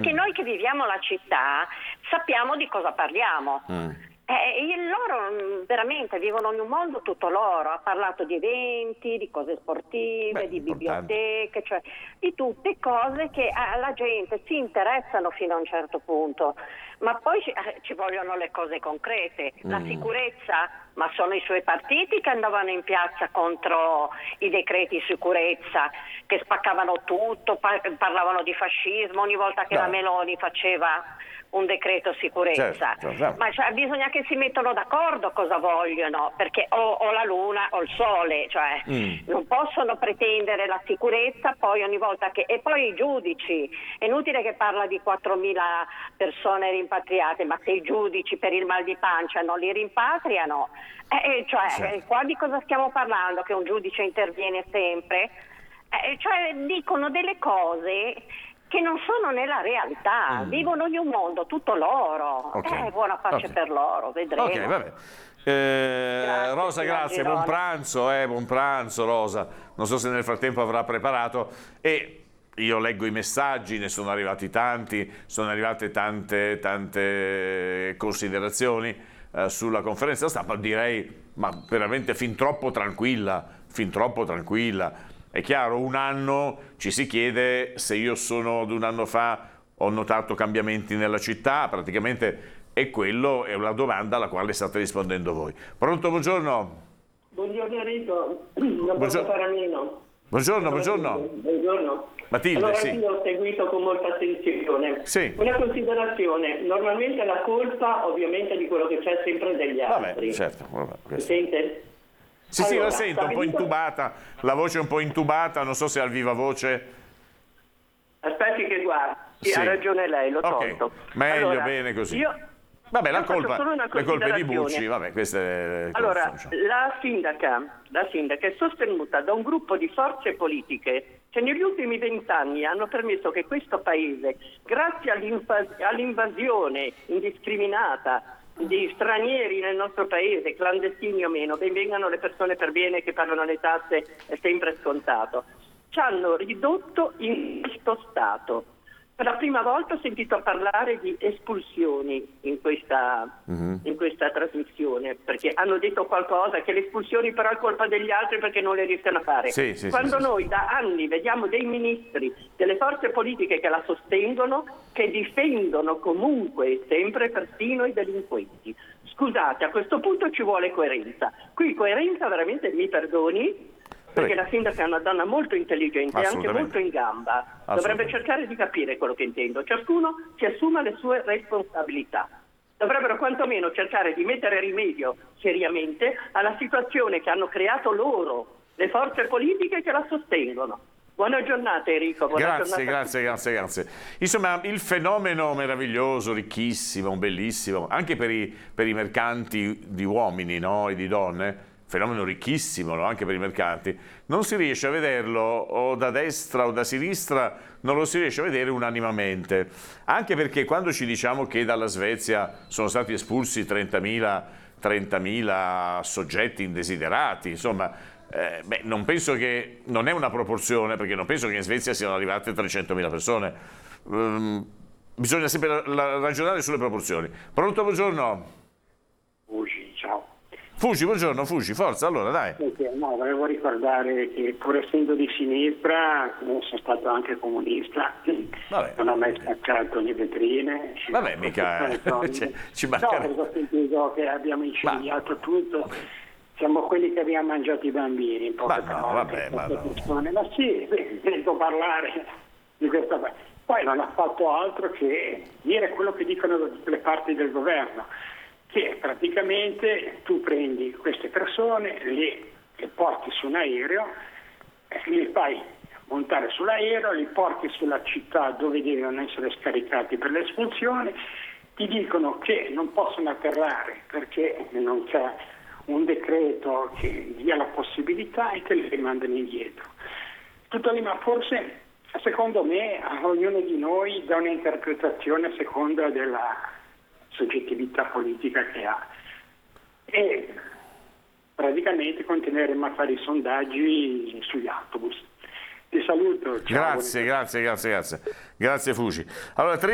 perché noi che viviamo la città sappiamo di cosa parliamo. Loro veramente vivono in un mondo tutto loro. Ha parlato di eventi, di cose sportive, di biblioteche, cioè di tutte cose che alla gente si interessano fino a un certo punto, ma poi ci vogliono le cose concrete. La sicurezza, ma sono i suoi partiti che andavano in piazza contro i decreti sicurezza, che spaccavano tutto, parlavano di fascismo ogni volta che la Meloni faceva un decreto sicurezza. Certo. Ma bisogna che si mettano d'accordo cosa vogliono, perché o la luna o il sole, cioè non possono pretendere la sicurezza poi ogni volta che... E poi i giudici, è inutile che parla di 4.000 persone rimpatriate, ma se i giudici per il mal di pancia non li rimpatriano, qua di cosa stiamo parlando? Che un giudice interviene sempre? Cioè dicono delle cose che non sono nella realtà, vivono in un mondo tutto loro. Buona pace per loro, vedremo. Ok, vabbè. Rosa, grazie, buon pranzo Rosa. Non so se nel frattempo avrà preparato, e io leggo i messaggi, ne sono arrivati tanti, sono arrivate tante considerazioni sulla conferenza stampa, direi, ma veramente fin troppo tranquilla. È chiaro, un anno ci si chiede se io sono di un anno fa, ho notato cambiamenti nella città, praticamente è una domanda alla quale state rispondendo voi. Pronto, buongiorno. Buongiorno Enrico, non posso fare a meno. Buongiorno. Matilde, allora, sì. Io ho seguito con molta attenzione. Sì. Una considerazione, normalmente la colpa ovviamente di quello che c'è sempre degli altri. Vabbè, certo. Mi sente? Sì, la sento un po' intubata, la voce è un po' intubata, non so se al viva voce. Aspetti che guardi, ha ragione lei, l'ho tolto. Meglio, allora, bene così. Vabbè, le colpe di Bucci, vabbè, queste... Allora, la sindaca è sostenuta da un gruppo di forze politiche che negli ultimi 20 anni hanno permesso che questo paese, grazie all'invasione indiscriminata di stranieri nel nostro paese, clandestini o meno, benvengano le persone per bene che pagano le tasse, è sempre scontato, ci hanno ridotto in questo stato. Per la prima volta ho sentito parlare di espulsioni in questa trasmissione, perché hanno detto qualcosa, che le espulsioni però è colpa degli altri perché non le riescono a fare. Quando noi da anni vediamo dei ministri, delle forze politiche che la sostengono, che difendono comunque e sempre persino i delinquenti. Scusate, a questo punto ci vuole coerenza. Qui coerenza veramente, mi perdoni, perché la sindaca è una donna molto intelligente e anche molto in gamba. Dovrebbe cercare di capire quello che intendo. Ciascuno si assuma le sue responsabilità. Dovrebbero quantomeno cercare di mettere rimedio seriamente alla situazione che hanno creato loro, le forze politiche che la sostengono. Buona giornata Enrico. Grazie. Insomma, il fenomeno meraviglioso, ricchissimo, bellissimo, anche per i mercanti di uomini, no? E di donne, fenomeno ricchissimo, no? Anche per i mercanti, non si riesce a vederlo o da destra o da sinistra, non lo si riesce a vedere unanimamente, anche perché quando ci diciamo che dalla Svezia sono stati espulsi 30.000 soggetti indesiderati, insomma, non penso che, non è una proporzione, perché non penso che in Svezia siano arrivate 300.000 persone. Bisogna sempre ragionare sulle proporzioni. Pronto, buongiorno. Ciao. Buongiorno, forza, allora dai. No, volevo ricordare che pur essendo di sinistra, sono stato anche comunista. Vabbè. Non ho mai staccato le vetrine. Vabbè, mica ci manca. No, perché ho sentito che abbiamo incendiato tutto. Siamo quelli che abbiamo mangiato i bambini, in poche parole. Ma sì, sento parlare di questa cosa. Poi non ha fatto altro che dire quello che dicono da tutte le parti del governo, che praticamente tu prendi queste persone, le porti su un aereo, li fai montare sull'aereo, li porti sulla città dove devono essere scaricati per l'espulsione, ti dicono che non possono atterrare perché non c'è un decreto che dia la possibilità e te li rimandano indietro. Tutto lì, ma forse secondo me a ognuno di noi dà un'interpretazione a seconda della soggettività politica che ha, e praticamente continueremo a fare i sondaggi sugli autobus. Ti saluto, ciao. Grazie Fuci. Allora,